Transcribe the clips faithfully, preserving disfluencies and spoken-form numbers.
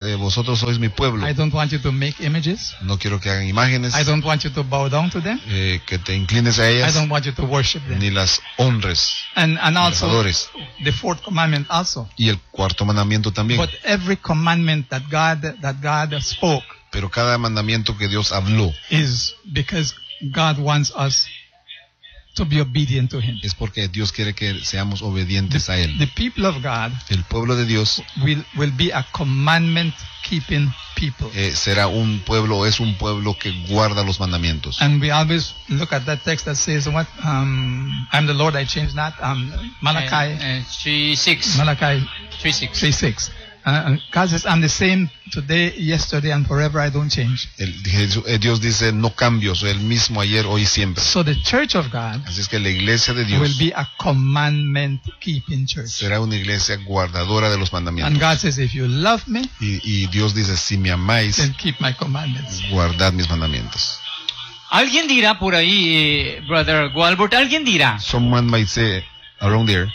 eh, vosotros sois mi pueblo. I don't want you to make images. No quiero que hagan imágenes, I don't want you to bow down to them. eh, que te inclines a I ellas, don't want you to worship them. ni las honres, And and ni las also adores. the fourth commandment also. Y el cuarto mandamiento también. But every commandment that God that God spoke Pero cada mandamiento que Dios habló is because God wants us to be obedient to Him. es porque Dios quiere que seamos obedientes a Él. The people of God El pueblo de Dios will will be a commandment keeping people. eh, será un pueblo, es un pueblo que guarda los mandamientos. And we always look at that text that says what um, I'm the Lord, I change not. Um, Malachi, Uh, uh, three six. Malachi three six. three six. Uh, God says, I'm the same today, yesterday, and forever. I don't change. El, Jesús- eh, Dios dice, no cambio, soy el mismo ayer, hoy y siempre. So the church of God Así es que la iglesia de will Dios be a commandment keeping church. será una iglesia guardadora de los And mandamientos. God says, if you love me, Y, y Dios dice, si me amáis, then keep my commandments. guardad mis mandamientos. Alguien dirá por ahí, eh, Brother Walbert, alguien dirá, Someone might say around there,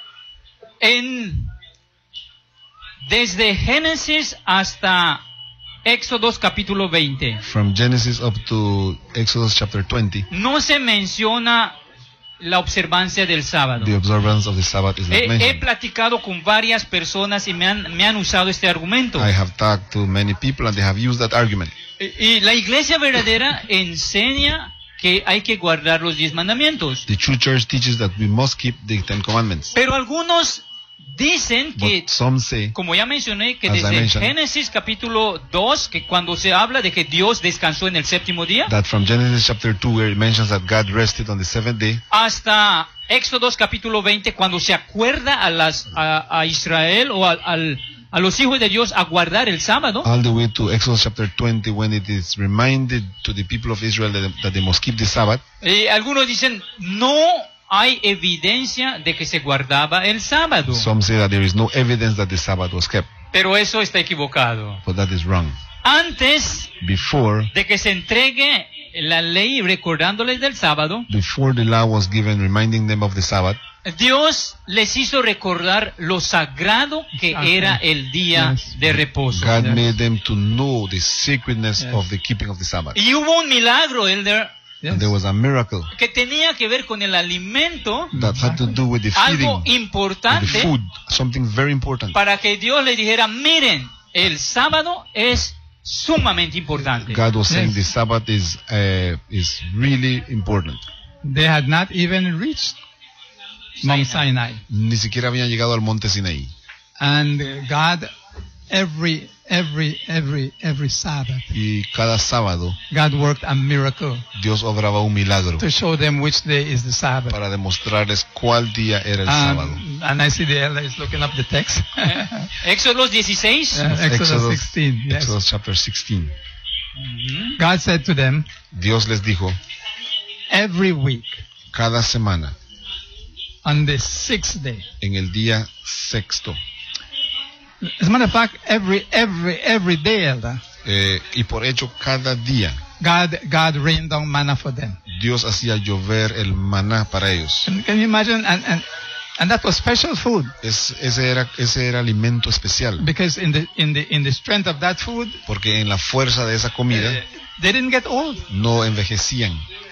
en desde Génesis hasta Éxodos capítulo veinte, from Genesis up to Exodus chapter twenty, no se menciona la observancia del sábado. the observance of the Sabbath is not He, he mentioned. platicado con varias personas y me han, me han usado este argumento. I have talked to many people and they have used that argument. Y, y la iglesia verdadera enseña que hay que guardar los diez mandamientos. The true church teaches that we must keep the Ten Commandments. Pero algunos dicen que, But some say, como ya mencioné, que As I desde mentioned, Génesis capítulo dos, que cuando se habla de que Dios descansó en el séptimo día, that from Genesis chapter two, where it mentions that God rested on the seventh day, hasta Éxodos capítulo veinte, cuando se acuerda a, las, a, a Israel o a, al, a los hijos de Dios a guardar el sábado, all the way to Exodus chapter twenty, when it is reminded to the people of Israel that, that they must keep the Sabbath, eh, algunos dicen, no hay evidencia de que se guardaba el sábado. some say that there is no evidence that the Sabbath was kept. Pero eso está equivocado. But that is wrong. Antes Before, de que se entregue la ley recordándoles del sábado, before the law was given reminding them of the Sabbath, Dios les hizo recordar lo sagrado que Exactly. era el día Yes. de reposo. God Yes. made them to know the sacredness Yes. of the keeping of the Sabbath. Y hubo un milagro, Elder, Yes. And there was a miracle que tenía que ver con el alimento, that had to do with the feeding, algo with the importante, food, something very important. para que Dios le dijera, miren, el sábado es sumamente importante. God was saying Yes. the Sabbath is uh, is really important. They had not even reached Mount Sinai. Ni siquiera habían llegado al monte Sinaí. And uh, God, every, every, every, every Sabbath, Y cada sábado God worked a miracle Dios obraba un milagro to show them which day is the Sabbath. para demostrarles cuál día era el sábado. Um, and I see the elder is looking up the text. Éxodos dieciséis, Uh, Exodus sixteen. Yes. Exodus chapter sixteen. God said to them, Dios les dijo, every week, cada semana, on the sixth day. en el día sexto, As a matter of fact, every, every, every day, elder, eh, y por hecho cada día, God, God rained down manna for them. Dios hacía llover el maná para ellos. Can, can you imagine? And, and, and that was special food, Es, ese, era, ese era alimento especial, because in the, in the, in the strength of that food, porque en la fuerza de esa comida uh, they didn't get old. no envejecían.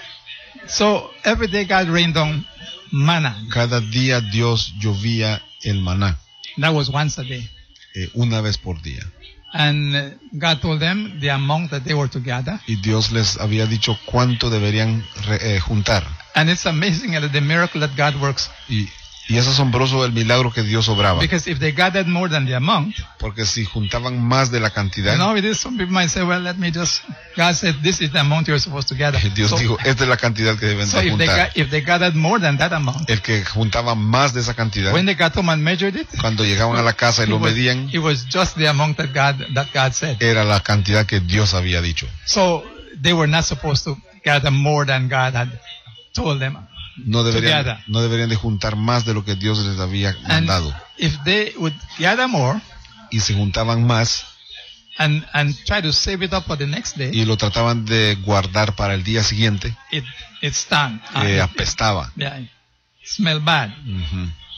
So every day God rained down manna. Cada día Dios llovía el maná, That was once a day. eh, una vez por día. And uh, God told them the amount that they were to gather. Y Dios les había dicho cuánto deberían re- eh, juntar. And it's amazing uh, the miracle that God works. Y, y es asombroso el milagro que Dios obraba. Because if they gathered more than the amount, Porque si juntaban más de la cantidad, nowadays some people might say, well, let me just, God said, this is the amount you're supposed to gather. Dios So, dijo, esta es la cantidad que deben so de if they, juntar. got, if they gathered more than that amount, El que juntaba más de esa cantidad, when they got home and measured it, cuando llegaban a la casa y it lo was, medían, it was just the amount that God, that God said. era la cantidad que Dios había dicho. So they were not supposed to gather more than God had told them. No deberían, Together. no deberían de juntar más de lo que Dios les había And mandado. if they would gather more Y se juntaban más and, and try to save it up for the next day, y lo trataban de guardar para el día siguiente, it, it stunk. eh, Uh, apestaba. yeah, it smelled bad. Ujú.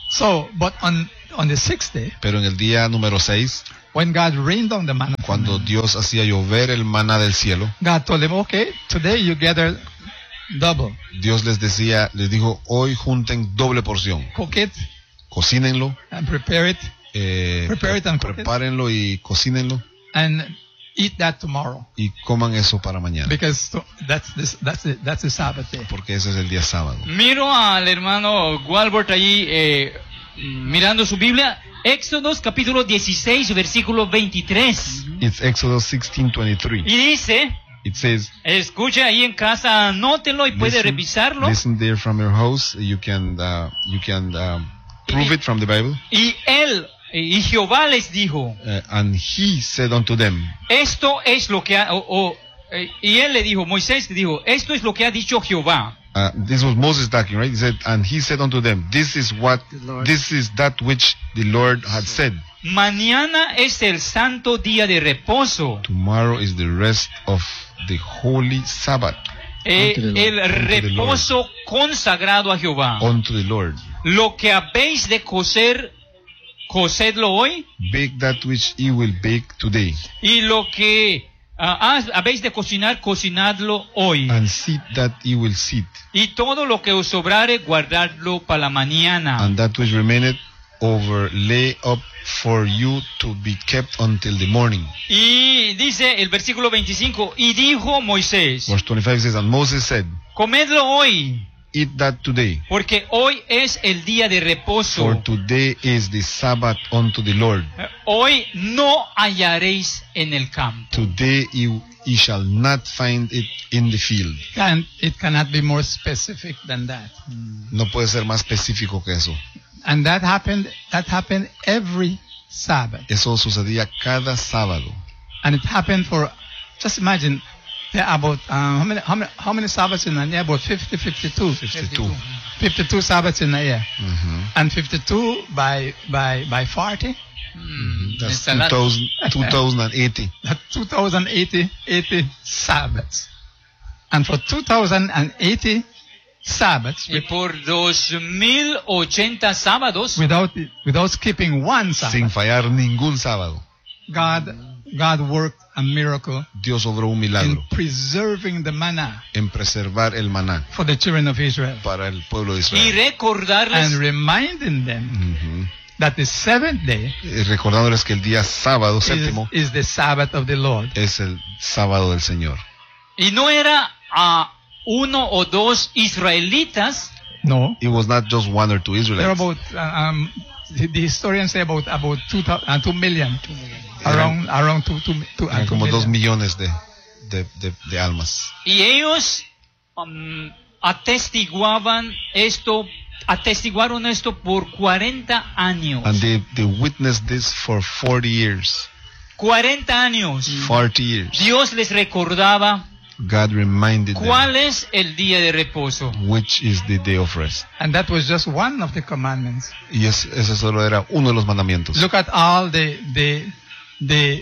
So, but on on the sixth day, Pero en el día número seis, when God rained down the manna, cuando Dios hacía llover el maná del cielo, God told them, okay, today you gather double. Dios les decía, les dijo, hoy junten doble porción, Cook it cocínenlo, and prepare it eh, Prepare it and cook it. prepárenlo y cocínenlo and eat that tomorrow. y coman eso para mañana, Because to, that's this that's the, that's the Sabbath day. porque ese es el día sábado. Miro al hermano Walbert allí eh, mirando su Biblia. Éxodos capítulo dieciséis, versículo veintitrés. It's Exodus sixteen twenty-three. Y dice, It says, escuche ahí en casa, anótenlo y puede listen, revisarlo. listen there from your house, you can, uh, you can um, prove it from the Bible. Y él, y Jehová les dijo, Uh, and he said unto them, esto es lo que ha, o, o, eh, y él le dijo, Moisés le dijo, esto es lo que ha dicho Jehová. uh, this was Moses talking, right? He said, and he said unto them, this is what, Lord. this is that which the Lord had said. Mañana es el santo día de reposo. Tomorrow is the rest of the holy Sabbath Eh, Unto the Lord. el Unto the reposo consagrado a Jehová. unto the Lord. Lo que habéis de cocer, cocedlo hoy. Bake that which ye will bake today, Y lo que ah, has- habéis de cocinar, cocinadlo hoy. and seat that ye will seat, Y todo lo que os sobrare, guardadlo para la mañana. and that which remaineth over lay up for you to be kept until the morning. Y dice el versículo veinticinco, y dijo Moisés, Verse twenty-five says, and Moses said, comedlo hoy, eat that today, porque hoy es el día de reposo. for today is the Sabbath unto the Lord. Hoy no hallaréis en el campo. Today ye, ye shall not find it in the field. And it cannot be more specific than that. No puede ser más específico que eso. And that happened that happened every Sabbath. Eso sucedía cada sábado. And it happened for, just imagine, there are about, uh, how many, how many, how many Sabbaths in a year? About fifty, fifty-two. fifty-two. fifty-two Sabbaths in a year. Mhm. And fifty-two by, by, by forty, Mm, That's it's a lot. two thousand, two thousand eighty. that's two thousand eighty, eighty Sabbaths. And for two thousand eighty Sabbaths, Y por dos mil ochenta sábados, without, without skipping one Sin Sabbath, fallar ningún sábado. God, God worked a miracle Dios obró un in milagro preserving the manna en preservar el maná for the children of Israel para el pueblo de y Israel. recordarles and reminding them Ujú. that the seventh day Y recordándoles que el día sábado is, séptimo is the Sabbath of the Lord. es el sábado del Señor. y no era a uno o dos israelitas, No, It was not just one or two there are Israelites. about uh, um, the, the historians say about about two thou- uh, two million, around around two two two, uh, Eran two como dos million. millones de, de, de, de almas. y ellos um, atestiguaban esto, atestiguaron esto por cuarenta años. And they, they witnessed this for forty years. cuarenta años. forty years. Dios les recordaba God reminded them cuál es el día de reposo. which is the day of rest. And that was just one of the commandments. Y es, ese solo era uno de los mandamientos. Look at all the the the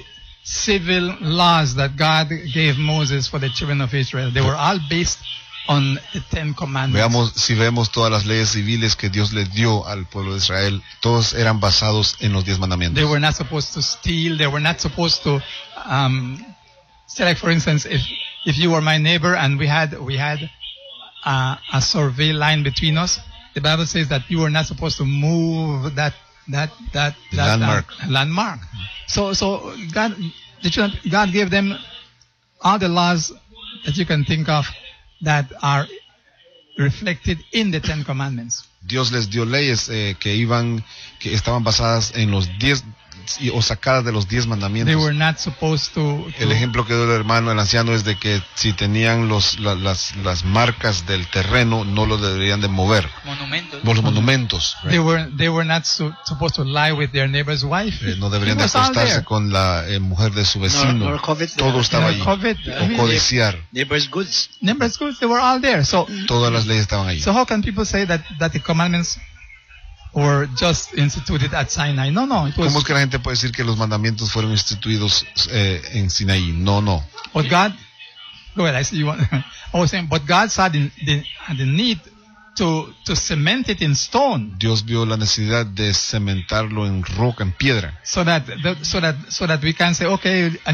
civil laws that God gave Moses for the children of Israel. They were all based on the Ten Commandments. Veamos, si vemos todas las leyes civiles que Dios le dio al pueblo de Israel, todos eran basados en los diez mandamientos. They were not supposed to steal. They were not supposed to, um, say like for instance, if if you were my neighbor and we had we had uh, a survey line between us, the Bible says that you were not supposed to move that that that, The that landmark. uh, landmark. So so God, the children- God gave them all the laws that you can think of that are reflected in the Ten Commandments. Dios les dio leyes eh, que iban, que estaban basadas en los diez y- o sacadas de los diez They mandamientos. were not supposed to, El to ejemplo que dio el hermano, el anciano, es de que si tenían los, la- las, las marcas del terreno, no lo deberían de mover. Monumentos. Los monumentos. right? They were they were not su- supposed to lie with their neighbor's wife. Eh, no deberían It de was all acostarse there. con la eh, mujer de su Nor, vecino. nor covet the Todo estaba You ahí. know, covet, I O mean, codiciar. neighbor's goods. neighbor's goods, they were all there. So Todas las leyes estaban ahí. so how can people say that that the commandments were just instituted at Sinai? No, no, it ¿Cómo was es que la gente puede decir que los mandamientos fueron instituidos eh, en Sinaí? No, no. but God. Go ahead. I see you want. I was saying, but God saw the the, the need to, to cement it in stone, Dios vio la necesidad de cementarlo en roca, en piedra, so that, the, so that, so that we can say, okay,